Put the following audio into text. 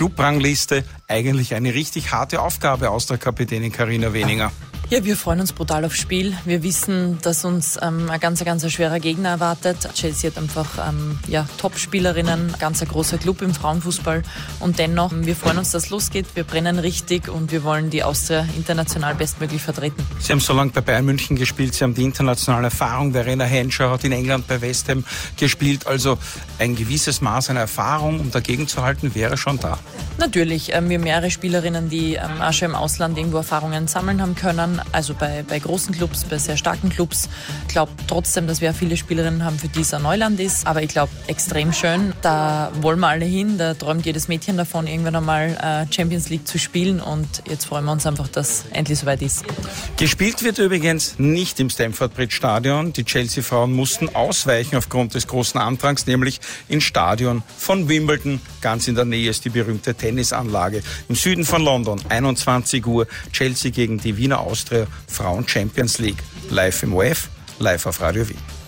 Clubrangliste. Eigentlich eine richtig harte Aufgabe aus der Kapitänin Carina Weninger. Ja, wir freuen uns brutal aufs Spiel. Wir wissen, dass uns ein ganz schwerer Gegner erwartet. Chelsea hat einfach Top-Spielerinnen, ganz ein großer Club im Frauenfußball. Und dennoch, wir freuen uns, dass es losgeht. Wir brennen richtig und wir wollen die Austria international bestmöglich vertreten. Sie haben so lange bei Bayern München gespielt, Sie haben die internationale Erfahrung. Verena Henschel hat in England bei West Ham gespielt. Also ein gewisses Maß an Erfahrung, um dagegen zu halten, wäre schon da. Natürlich, wir haben mehrere Spielerinnen, die auch schon im Ausland irgendwo Erfahrungen sammeln haben können. Also bei großen Clubs, bei sehr starken Clubs. Ich glaube trotzdem, dass wir viele Spielerinnen haben, für die es ein Neuland ist. Aber ich glaube, extrem schön. Da wollen wir alle hin. Da träumt jedes Mädchen davon, irgendwann einmal Champions League zu spielen. Und jetzt freuen wir uns einfach, dass endlich soweit ist. Gespielt wird übrigens nicht im Stamford Bridge Stadion. Die Chelsea-Frauen mussten ausweichen aufgrund des großen Andrangs, nämlich ins Stadion von Wimbledon. Ganz in der Nähe ist die berühmte Tennisanlage. Im Süden von London, 21 Uhr, Chelsea gegen die Wiener Austria Frauen Champions League. Live im ORF, live auf Radio Wien.